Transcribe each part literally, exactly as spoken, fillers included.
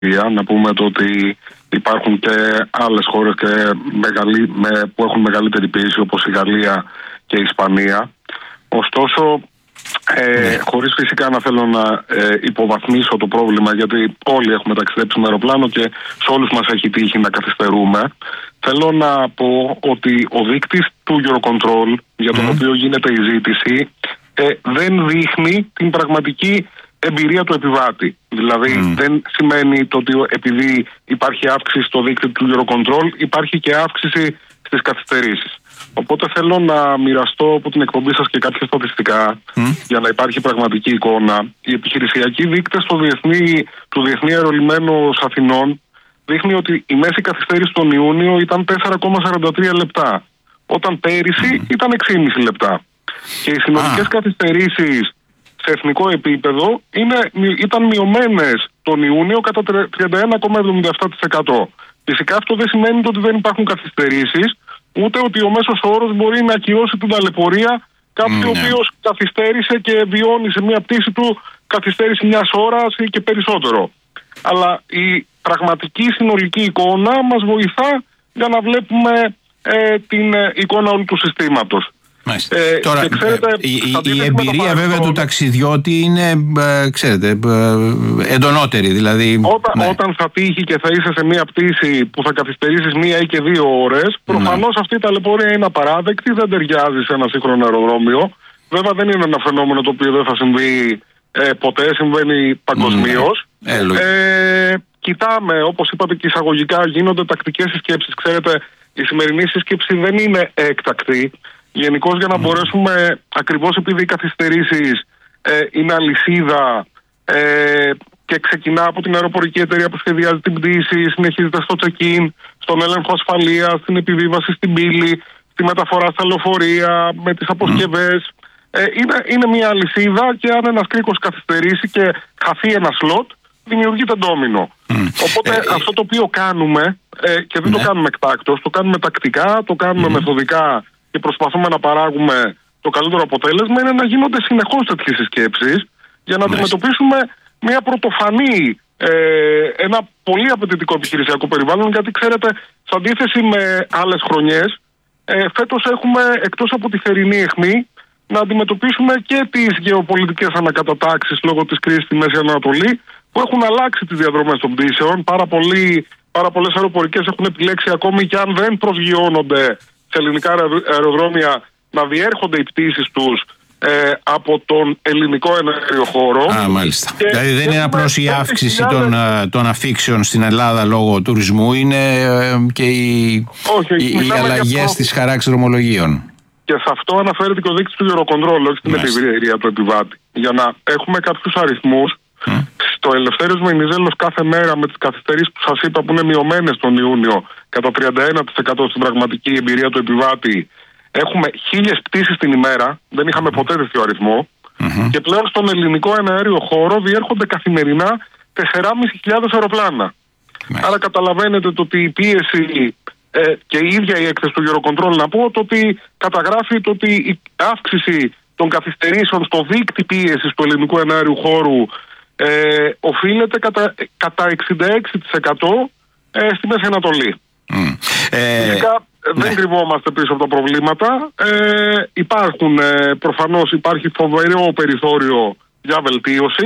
Να πούμε το ότι υπάρχουν και άλλες χώρες και μεγαλύ, με, που έχουν μεγαλύτερη πίεση, όπως η Γαλλία και η Ισπανία. Ωστόσο, ε, ναι. χωρίς φυσικά να θέλω να ε, υποβαθμίσω το πρόβλημα, γιατί όλοι έχουμε ταξιδέψει με αεροπλάνο και σε όλους μας έχει τύχει να καθυστερούμε, θέλω να πω ότι ο δείκτης του Eurocontrol, για τον mm. οποίο γίνεται η ζήτηση, ε, δεν δείχνει την πραγματική εμπειρία του επιβάτη. Δηλαδή mm. δεν σημαίνει το ότι επειδή υπάρχει αύξηση στο δείκτη του Eurocontrol υπάρχει και αύξηση στις καθυστερήσεις. Οπότε θέλω να μοιραστώ από την εκπομπή σας και κάποια στατιστικά mm. για να υπάρχει πραγματική εικόνα. Οι επιχειρησιακοί δείκτες του Διεθνή, του Διεθνή Αερολιμένου Αθηνών δείχνει ότι η μέση καθυστέρηση τον Ιούνιο ήταν τέσσερα κόμμα σαράντα τρία λεπτά, όταν πέρυσι mm. ήταν έξι κόμμα πέντε λεπτά. Και οι συνολικές ah. καθυστερήσεις σε εθνικό επίπεδο είναι, ήταν μειωμένες τον Ιούνιο κατά τριάντα ένα κόμμα εβδομήντα επτά τοις εκατό. Φυσικά αυτό δεν σημαίνει ότι δεν υπάρχουν καθυστερήσεις, ούτε ότι ο μέσος όρος μπορεί να ακυρώσει την ταλαιπωρία κάποιου ο mm, yeah. οποίος καθυστέρησε και βιώνει σε μια πτήση του καθυστέρηση μιας ώρας ή και περισσότερο. Αλλά η πραγματική συνολική εικόνα μας βοηθά για να βλέπουμε ε, την ε, εικόνα όλου του συστήματος. Ε, Τώρα, ξέρετε, η, η εμπειρία βέβαια του ταξιδιώτη είναι, ε, ξέρετε, ε, εντονότερη. Δηλαδή, όταν, ναι. όταν θα τύχει και θα είσαι σε μια πτήση που θα καθυστερήσεις μία ή και δύο ώρες, προφανώς ναι. αυτή η ταλαιπωρία είναι απαράδεκτη, δεν ταιριάζει σε ένα σύγχρονο αεροδρόμιο. Βέβαια δεν είναι ένα φαινόμενο το οποίο δεν θα συμβεί ε, ποτέ, συμβαίνει παγκοσμίως. Ναι. Ε, ε, κοιτάμε, όπως είπατε και εισαγωγικά, γίνονται τακτικές συσκέψεις. Ξέρετε, η σημερινή σύσκεψη δεν είναι έκτακτη. Γενικώς για να mm. μπορέσουμε, ακριβώς επειδή οι καθυστερήσεις ε, είναι αλυσίδα ε, και ξεκινά από την αεροπορική εταιρεία που σχεδιάζει την πτήση, συνεχίζεται στο check-in, στον έλεγχο ασφαλείας, στην επιβίβαση στην πύλη, στη μεταφορά στα λεωφορεία, με τις αποσκευές. Mm. Ε, είναι, είναι μια αλυσίδα και αν ένας κρίκος καθυστερήσει και χαθεί ένα σλότ, δημιουργείται ντόμινο. Mm. Οπότε ε, αυτό το οποίο κάνουμε, ε, και δεν ναι. το κάνουμε εκτάκτως, το κάνουμε τακτικά, το κάνουμε mm. μεθοδικά, και προσπαθούμε να παράγουμε το καλύτερο αποτέλεσμα, είναι να γίνονται συνεχώς τέτοιες συσκέψεις για να αντιμετωπίσουμε μια πρωτοφανή, ε, ένα πολύ απαιτητικό επιχειρησιακό περιβάλλον, γιατί ξέρετε, σε αντίθεση με άλλες χρονιές, ε, φέτος έχουμε, εκτός από τη θερινή αιχμή, να αντιμετωπίσουμε και τις γεωπολιτικές ανακατατάξεις λόγω της κρίσης στη Μέση Ανατολή, που έχουν αλλάξει τις διαδρομές των πτήσεων. Πάρα, πολλοί, πάρα πολλές αεροπορικές έχουν επιλέξει, ακόμη και αν δεν προσγειώνονται σε ελληνικά αεροδρόμια, να διέρχονται οι πτήσεις τους ε, από τον ελληνικό εναέριο χώρο. Α, μάλιστα. Και δηλαδή δεν είναι απλώς η αύξηση των, των αφήξεων στην Ελλάδα λόγω τουρισμού, είναι ε, και οι, όχι, οι, οι αλλαγές προ... της χαράξης δρομολογίων. Και σε αυτό αναφέρεται και ο δείκτης του Eurocontrol, όχι στην εμπειρία του επιβάτη. Για να έχουμε κάποιους αριθμούς, mm. στο Ελευθέριος Βενιζέλος κάθε μέρα με τις καθυστερήσεις που σας είπα που είναι μειωμένες τον Ιούνιο κατά τριάντα ένα τοις εκατό στην πραγματική εμπειρία του επιβάτη, έχουμε χίλιες πτήσεις την ημέρα, δεν είχαμε ποτέ τέτοιο αριθμό, mm-hmm. και πλέον στον ελληνικό εναέριο χώρο διέρχονται καθημερινά τεσσεράμισι χιλιάδες αεροπλάνα. Mm-hmm. Άρα καταλαβαίνετε το ότι η πίεση ε, και η ίδια η έκθεση του Eurocontrol, να πω, το ότι καταγράφει το ότι η αύξηση των καθυστερήσεων στο δείκτη πίεσης του ελληνικού εναέριου χώρου ε, οφείλεται κατά, κατά εξήντα έξι τοις εκατό ε, στη Μέση Ανατολή. Mm. Ε, Φυσικά δεν ναι. κρυβόμαστε πίσω από τα προβλήματα. Ε, υπάρχουν, ε, προφανώς υπάρχει φοβερό περιθώριο για βελτίωση.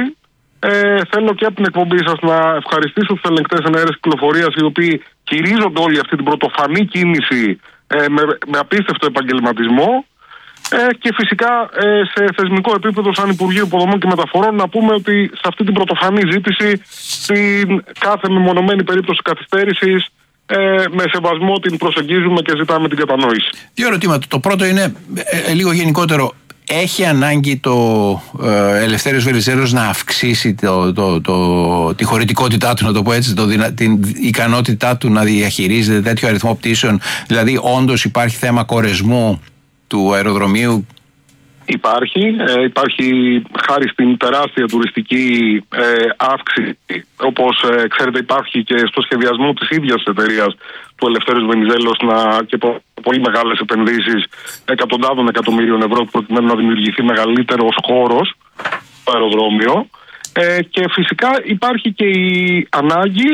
Ε, θέλω και από την εκπομπή σας να ευχαριστήσω τους ελεγκτές εναέρειας κυκλοφορίας, οι οποίοι χειρίζονται όλη αυτή την πρωτοφανή κίνηση ε, με, με απίστευτο επαγγελματισμό. Ε, και φυσικά ε, σε θεσμικό επίπεδο, σαν Υπουργείο Υποδομών και Μεταφορών, να πούμε ότι σε αυτή την πρωτοφανή ζήτηση, στην κάθε μεμονωμένη περίπτωση καθυστέρησης, ε, με σεβασμό την προσεγγίζουμε και ζητάμε την κατανόηση. Δύο ερωτήματα. Το πρώτο είναι ε, ε, λίγο γενικότερο. Έχει ανάγκη το ε, Ελευθέριος Βενιζέλος να αυξήσει το, το, το, τη χωρητικότητά του, να το πω έτσι, το, την ικανότητά του να διαχειρίζεται τέτοιο αριθμό πτήσεων? Δηλαδή όντως υπάρχει θέμα κορεσμού του αεροδρομίου? Υπάρχει, ε, υπάρχει χάρη στην τεράστια τουριστική ε, αύξηση, όπως ε, ξέρετε υπάρχει και στο σχεδιασμό της ίδιας εταιρείας του Ελευθέριος Βενιζέλος να, και πο, πολύ μεγάλες επενδύσεις εκατοντάδων εκατομμύριων ευρώ προκειμένου να δημιουργηθεί μεγαλύτερος χώρος στο αεροδρόμιο. Ε, και φυσικά υπάρχει και η ανάγκη